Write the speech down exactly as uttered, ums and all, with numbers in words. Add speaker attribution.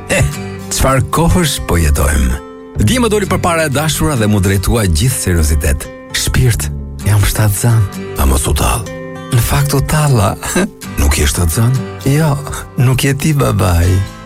Speaker 1: Eh, çfarë kohësh po jetojmë. Dje më doli përpara e dashura dhe mu drejtua gjithë seriozitet. Shpirt, jam shtatzan. A mos u tall. Në fakt u talla. Nuk je shtatzan? Jo, nuk je ti babai.